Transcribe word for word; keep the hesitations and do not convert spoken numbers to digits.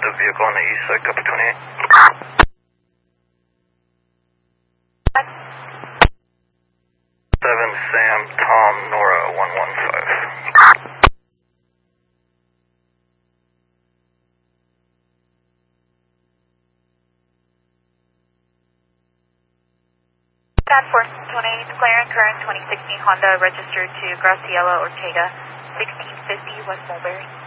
Honda vehicle on the east side, copy twenty-eight. seven Sam Tom Nora one one five. Stand for twenty-eight, declaring current twenty sixteen Honda registered to Graciela Ortega, sixteen fifty West Mulberry.